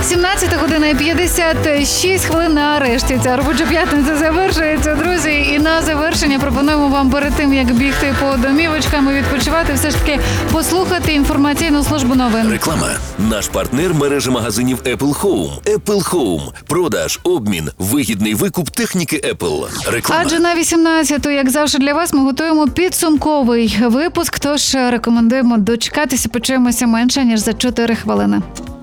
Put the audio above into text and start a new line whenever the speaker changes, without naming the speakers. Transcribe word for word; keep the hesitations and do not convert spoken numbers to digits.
сімнадцята година і п'ятдесят шість хвилин. Нарешті ця робоча п'ятниця завершується, друзі. І на завершення пропонуємо вам перед тим, як бігти по домівочкам і відпочивати, все ж таки послухати інформаційну службу новин.
Реклама. Наш партнер – мережа магазинів Apple Home. Apple Home. Продаж, обмін, вигідний викуп техніки Apple. Реклама.
Адже на вісімнадцяту, як завжди для вас, ми готуємо підсумковий випуск, тож рекомендуємо дочекатися, почуємося менше, ніж за чотири хвилини.